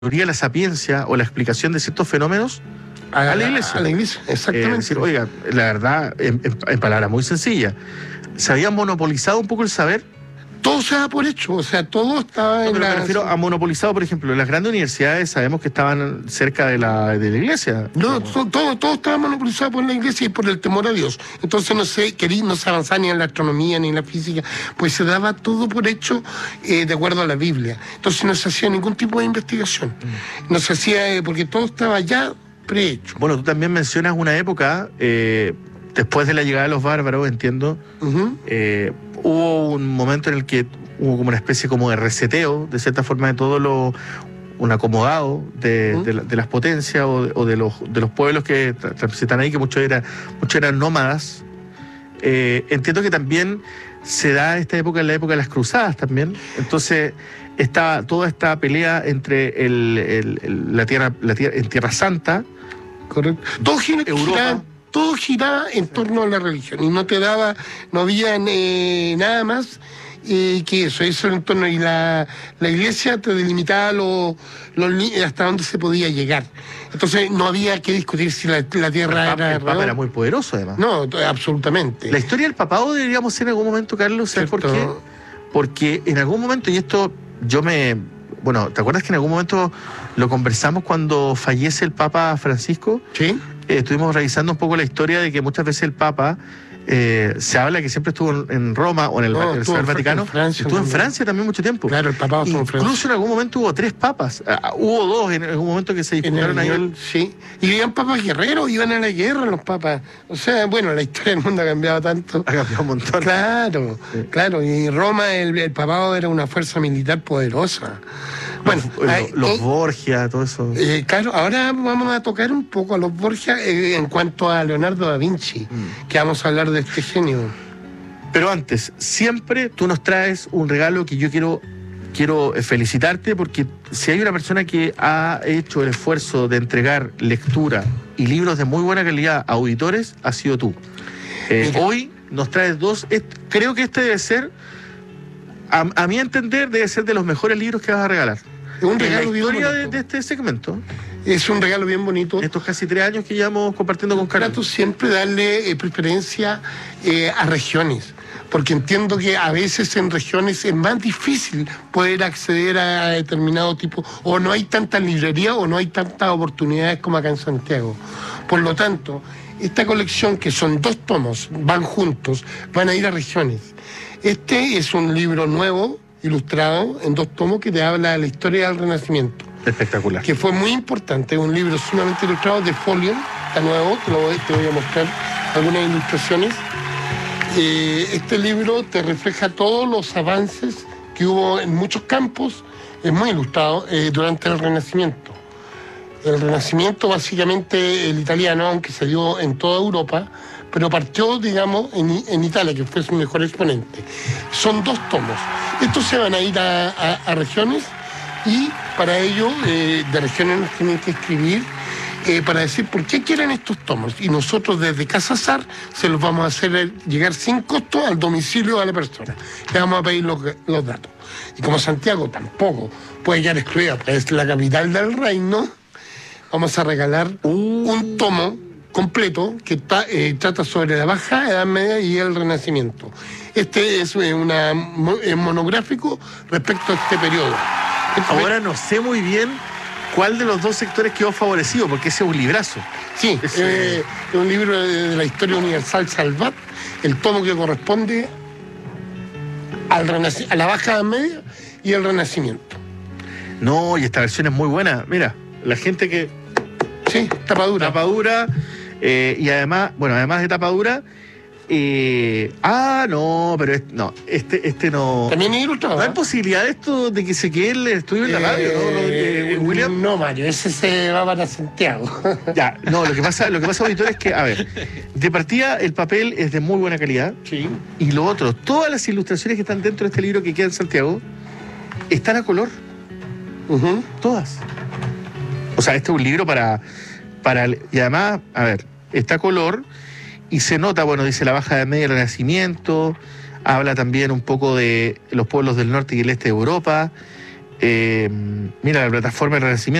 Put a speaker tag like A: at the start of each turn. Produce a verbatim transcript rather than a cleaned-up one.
A: sabiduría, la sapiencia o la explicación de ciertos fenómenos
B: a,
A: a la iglesia.
B: A la iglesia, exactamente.
A: Eh, decir, oiga, la verdad, en, en, en palabras muy sencillas, se había monopolizado un poco el saber.
B: Todo se da por hecho, o sea, todo estaba
A: no,
B: en
A: pero
B: la...
A: me refiero a monopolizado, por ejemplo, en las grandes universidades sabemos que estaban cerca de la, de la iglesia.
B: No, todo, todo, todo estaba monopolizado por la iglesia y por el temor a Dios. Entonces no se quería, no se avanzaba ni en la astronomía ni en la física, pues se daba todo por hecho eh, de acuerdo a la Biblia. Entonces no se hacía ningún tipo de investigación. No se hacía, eh, porque todo estaba ya prehecho.
A: Bueno, tú también mencionas una época, eh, después de la llegada de los bárbaros, entiendo, uh-huh. eh, hubo un momento en el que hubo como una especie como de reseteo, de cierta forma, de todo lo, un acomodado de, uh-huh. de, de las potencias o de, o de los de los pueblos que transitan ahí, que muchos eran, muchos eran nómadas. Eh, entiendo que también se da esta época, en la época de las cruzadas también. Entonces, estaba toda esta pelea entre el, el, el, la tierra, la tierra, en Tierra Santa.
B: Correcto. Todo gira, gira, todo giraba en torno a la religión y no te daba, no había eh, nada más eh, que eso, eso en torno, y la, la iglesia te delimitaba lo, lo, hasta dónde se podía llegar. Entonces no había que discutir si la, la tierra
A: el papa,
B: era...
A: El papa era muy poderoso, además.
B: No, absolutamente.
A: La historia del papado deberíamos hacer en algún momento, Carlos, ¿sabes por qué? Porque en algún momento, y esto yo me... Bueno, ¿te acuerdas que en algún momento lo conversamos cuando fallece el Papa Francisco?
B: Sí.
A: Eh, estuvimos revisando un poco la historia de que muchas veces el Papa, eh, se habla que siempre estuvo en, en Roma o en el,
B: no,
A: el, el Vaticano.
B: En Francia,
A: estuvo en Francia también mucho tiempo.
B: Claro, el Papa estuvo en Francia.
A: Incluso en algún momento hubo tres papas. Uh, hubo dos en algún momento que se disputaron a nivel...
B: Sí, y iban papas guerreros, iban a la guerra los papas. O sea, bueno, la historia del mundo ha cambiado tanto.
A: Ha cambiado un montón.
B: Claro, sí. claro. Y en Roma el, el papado era una fuerza militar poderosa. Bueno,
A: los,
B: hay,
A: los
B: eh,
A: Borgia, todo eso.
B: Eh, claro, ahora vamos a tocar un poco a los Borgia eh, en cuanto a Leonardo da Vinci, mm. que vamos a hablar de este genio.
A: Pero antes, siempre tú nos traes un regalo que yo quiero, quiero felicitarte, porque si hay una persona que ha hecho el esfuerzo de entregar lectura y libros de muy buena calidad a auditores, ha sido tú. Eh, hoy nos traes dos, creo que este debe ser, a, a mi entender, debe ser de los mejores libros que vas a regalar.
B: Un regalo
A: en la historia
B: bien
A: de, de este segmento.
B: Es un regalo bien bonito.
A: Estos casi tres años que llevamos compartiendo con Carlos.
B: Trato siempre darle eh, preferencia eh, a regiones, porque entiendo que a veces en regiones es más difícil poder acceder a determinado tipo, o no hay tanta librería o no hay tantas oportunidades como acá en Santiago. Por lo tanto, esta colección, que son dos tomos, van juntos, van a ir a regiones. Este es un libro nuevo, ilustrado, en dos tomos, que te habla de la historia del Renacimiento.
A: Espectacular.
B: Que fue muy importante, un libro sumamente ilustrado de folio, está nuevo, te, lo voy, te voy a mostrar algunas ilustraciones. Eh, este libro te refleja todos los avances que hubo en muchos campos, es muy ilustrado, eh, durante el Renacimiento. El Renacimiento, básicamente, el italiano, aunque se dio en toda Europa, pero partió, digamos, en, en Italia, que fue su mejor exponente. Son dos tomos. Estos se van a ir a, a, a regiones, y para ello, eh, de regiones nos tienen que escribir eh, para decir por qué quieren estos tomos. Y nosotros desde Casa Sar se los vamos a hacer llegar sin costo al domicilio de la persona. Le vamos a pedir los, los datos. Y como Santiago tampoco puede quedar excluida, porque es la capital del reino, vamos a regalar un, un tomo completo que ta, eh, trata sobre la Baja Edad Media y el Renacimiento. Este es una, un monográfico respecto a este periodo.
A: Ahora no sé muy bien cuál de los dos sectores quedó favorecido, porque ese es un librazo.
B: Sí, es eh, un libro de, de la historia universal Salvat, el tomo que corresponde al renac- a la Baja Edad Media y el Renacimiento.
A: No, y esta versión es muy buena. Mira, la gente que...
B: Sí, tapadura.
A: Tapadura, eh, y además, bueno, además de tapadura... Eh, ah, no, pero es, no, este, este no.
B: También es ilustrado.
A: No hay posibilidad de esto de que se quede el estudio en la radio,
B: eh,
A: ¿no? Eh,
B: William. No, Mario, ese se va para Santiago.
A: Ya, no, lo que pasa, lo que pasa, auditor, es que, a ver, de partida el papel es de muy buena calidad.
B: Sí.
A: Y lo otro, todas las ilustraciones que están dentro de este libro que queda en Santiago están a color.
B: Uh-huh.
A: Todas. O sea, este es un libro para, para. Y además, a ver, está a color. Y se nota, bueno, dice la Baja Edad Media, el Renacimiento, habla también un poco de los pueblos del norte y el este de Europa, Eh, mira, la plataforma de renacimiento